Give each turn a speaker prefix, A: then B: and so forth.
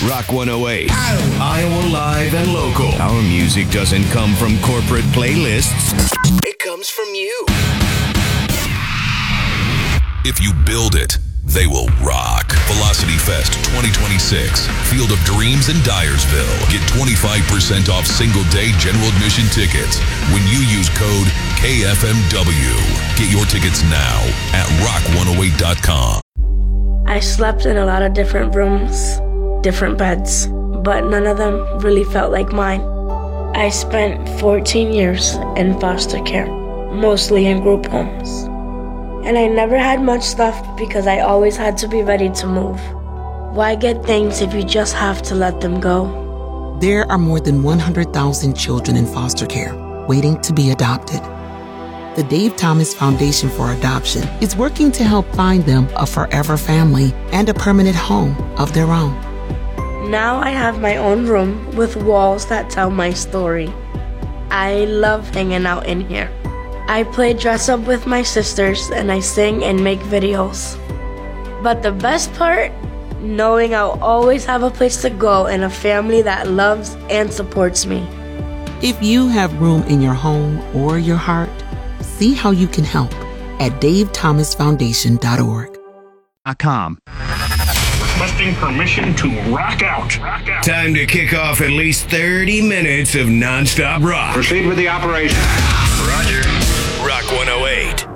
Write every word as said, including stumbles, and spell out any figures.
A: Rock one oh eight. Iowa Live and Local. Our music doesn't come from corporate playlists. It comes from you.
B: If you build it, they will rock. Velocity Fest twenty twenty-six. Field of Dreams in Dyersville. Get twenty-five percent off single-day general admission tickets when you use code K F M W. Get your tickets now at rock one oh eight dot com.
C: I slept in a lot of different rooms, different beds, but none of them really felt like mine. I spent fourteen years in foster care, mostly in group homes. And I never had much stuff because I always had to be ready to move. Why get things if you just have to let them go?
D: There are more than one hundred thousand children in foster care waiting to be adopted. The Dave Thomas Foundation for Adoption is working to help find them a forever family and a permanent home of their own.
C: Now I have my own room with walls that tell my story. I love hanging out in here. I play dress up with my sisters and I sing and make videos. But the best part, knowing I'll always have a place to go and a family that loves and supports me.
D: If you have room in your home or your heart, see how you can help at dave thomas foundation dot org.
E: .com.
F: Requesting permission to rock out. Rock out.
A: Time to kick off at least thirty minutes of nonstop rock.
F: Proceed with the operation.
A: Roger. Rock one oh eight.